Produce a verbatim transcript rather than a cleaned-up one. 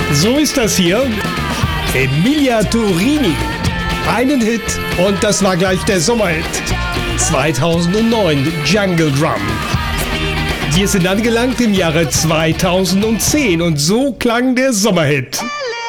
So ist das hier. Emilia Turini. Einen Hit und das war gleich der Sommerhit. zweitausendneun, Jungle Drum. Wir sind angelangt im Jahre zweitausendzehn und so klang der Sommerhit.